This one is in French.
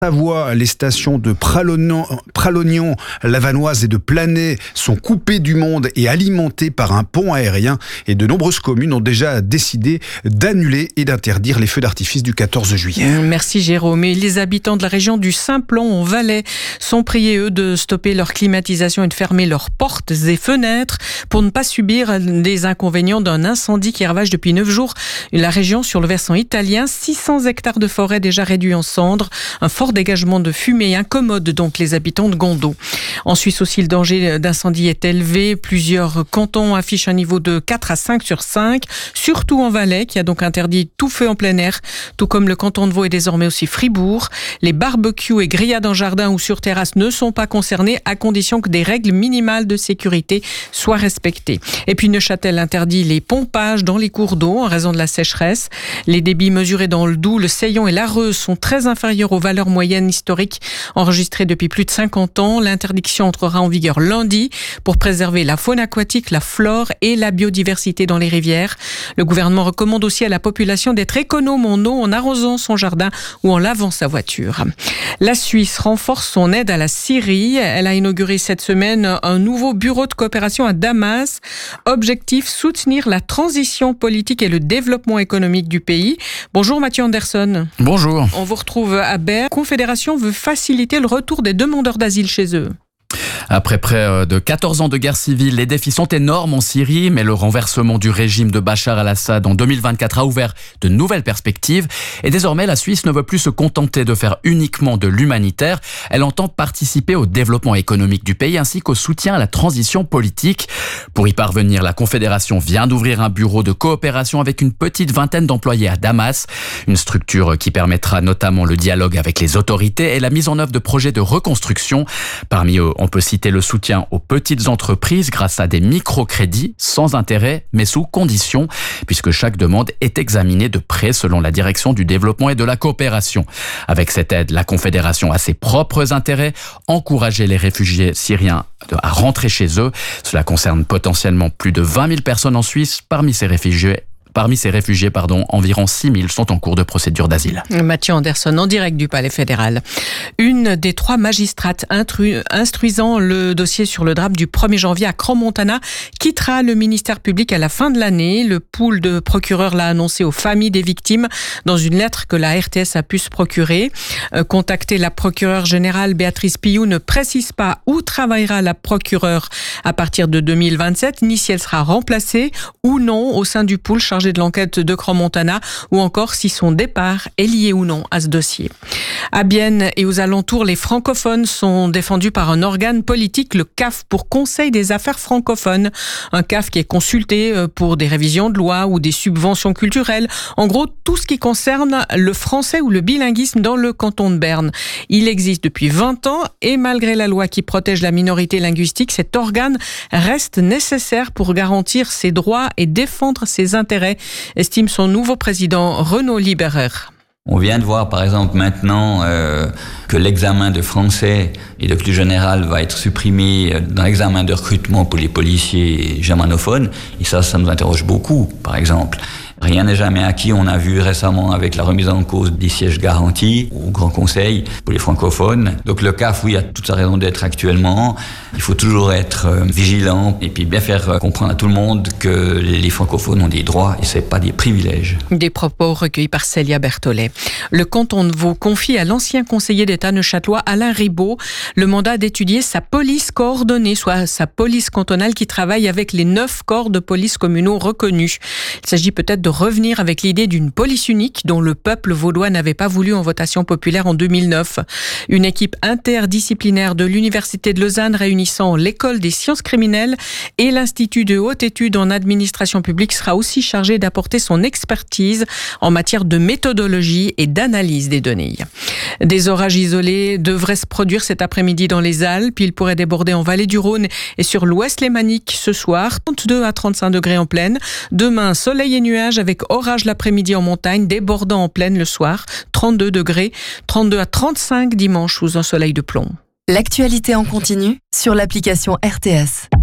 Savoie, les stations de Pralognan, Lavanoise et de Planay sont coupées du monde et alimentées par un pont aérien. Et de nombreuses communes ont déjà décidé d'annuler et d'interdire les feux d'artifice du 14 juillet. Merci Jérôme. Et les habitants de la région du Simplon en Valais sont priés, eux, de stopper leur climatisation et de fermer leurs portes et fenêtres pour ne pas subir des inconvénients d'un incendie qui ravage depuis 9 jours la région sur le versant italien. 600 hectares de forêt déjà réduits en cendres. Un fort dégagement de fumée incommode donc les habitants de Gondot. En Suisse aussi, le danger d'incendie est élevé. Plusieurs cantons affichent un niveau de 4 à 5 sur 5, surtout en Valais, qui a donc interdit tout feu en plein air, tout comme le canton de Vaud et désormais aussi Fribourg. Les barbecues et grillades en jardin ou sur terrasse ne sont pas concernés, à condition que des règles minimales de sécurité soient respectées. Et puis Neuchâtel interdit les pompages dans les cours d'eau en raison de la sécheresse. Les débits mesurés dans le Doubs, le Seillon et l'Areuse sont très inférieurs aux valeurs moyennes historiques enregistrées depuis plus de 50 ans. L'interdiction entrera en vigueur lundi pour préserver la faune aquatique, la flore et la biodiversité dans les rivières. Le gouvernement recommande aussi à la population d'être économe en eau en arrosant son jardin ou en lavant sa voiture. La Suisse renforce son aide à la Syrie. Elle a inauguré cette semaine un nouveau bureau de coopération à Damas. Objectif, soutenir la transition politique et le développement économique du pays. Bonjour Mathieu Anderson. Bonjour. On vous retrouve à Berne. La Confédération veut faciliter le retour des demandeurs d'asile chez eux. Après près de 14 ans de guerre civile, les défis sont énormes en Syrie, mais le renversement du régime de Bachar al-Assad en 2024 a ouvert de nouvelles perspectives. Et désormais, la Suisse ne veut plus se contenter de faire uniquement de l'humanitaire. Elle entend participer au développement économique du pays ainsi qu'au soutien à la transition politique. Pour y parvenir, la Confédération vient d'ouvrir un bureau de coopération avec une petite vingtaine d'employés à Damas. Une structure qui permettra notamment le dialogue avec les autorités et la mise en œuvre de projets de reconstruction. Parmi eux, on peut citer le soutien aux petites entreprises grâce à des microcrédits sans intérêt mais sous condition, puisque chaque demande est examinée de près selon la direction du développement et de la coopération. Avec cette aide, la Confédération a ses propres intérêts, encourager les réfugiés syriens à rentrer chez eux. Cela concerne potentiellement plus de 20 000 personnes en Suisse. Parmi ces réfugiés, environ 6 000 sont en cours de procédure d'asile. Mathieu Anderson, en direct du Palais fédéral. Une des 3 magistrates instruisant le dossier sur le drame du 1er janvier à Crans-Montana quittera le ministère public à la fin de l'année. Le pool de procureurs l'a annoncé aux familles des victimes dans une lettre que la RTS a pu se procurer. Contactée, la procureure générale Béatrice Pillou ne précise pas où travaillera la procureure à partir de 2027, ni si elle sera remplacée ou non au sein du pool chargé de l'enquête de Crans-Montana, ou encore si son départ est lié ou non à ce dossier. À Bienne et aux alentours, les francophones sont défendus par un organe politique, le CAF, pour Conseil des affaires francophones. Un CAF qui est consulté pour des révisions de loi ou des subventions culturelles. En gros, tout ce qui concerne le français ou le bilinguisme dans le canton de Berne. Il existe depuis 20 ans et malgré la loi qui protège la minorité linguistique, cet organe reste nécessaire pour garantir ses droits et défendre ses intérêts, estime son nouveau président Renaud Liberer. On vient de voir par exemple maintenant que l'examen de français et de culture générale va être supprimé dans l'examen de recrutement pour les policiers germanophones. Et ça nous interroge beaucoup, par exemple. Rien n'est jamais acquis. On a vu récemment avec la remise en cause des sièges garantis au Grand Conseil pour les francophones. Donc le CAF, oui, a toute sa raison d'être actuellement. Il faut toujours être vigilant et puis bien faire comprendre à tout le monde que les francophones ont des droits et c'est pas des privilèges. Des propos recueillis par Célia Berthollet. Le canton de Vaud confie à l'ancien conseiller d'État neuchâtelois Alain Ribaud le mandat d'étudier sa police coordonnée, soit sa police cantonale qui travaille avec les 9 corps de police communaux reconnus. Il s'agit peut-être de revenir avec l'idée d'une police unique dont le peuple vaudois n'avait pas voulu en votation populaire en 2009. Une équipe interdisciplinaire de l'Université de Lausanne réunissant l'École des sciences criminelles et l'Institut de haute étude en administration publique sera aussi chargée d'apporter son expertise en matière de méthodologie et d'analyse des données. Des orages isolés devraient se produire cet après-midi dans les Alpes. Ils pourraient déborder en vallée du Rhône et sur l'ouest lémanique ce soir. 32 à 35 degrés en plaine. Demain, soleil et nuages avec orage l'après-midi en montagne, débordant en plaine le soir. 32 degrés, 32 à 35 dimanche sous un soleil de plomb. L'actualité en continu sur l'application RTS.